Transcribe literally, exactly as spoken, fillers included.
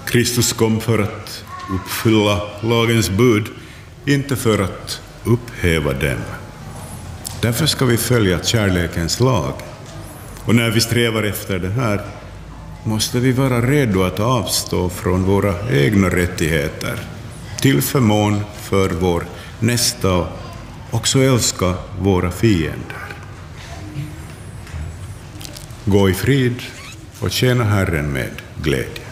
Kristus kom för att uppfylla lagens bud, inte för att upphäva dem. Därför ska vi följa kärlekens lag. Och när vi strävar efter det här måste vi vara redo att avstå från våra egna rättigheter till förmån för vår nästa och också älska våra fiender. Gå i frid och tjäna Herren med glädje.